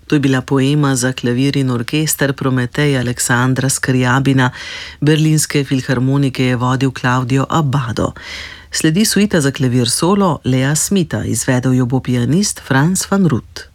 To je bila poema za klavir in orkester Prometej Aleksandra Skrjabina, Berlinske filharmonike je vodil Claudio Abbado. Sledi suita za klavir solo Lea Smitha, izvedel jo bo pianist Franz van Rut.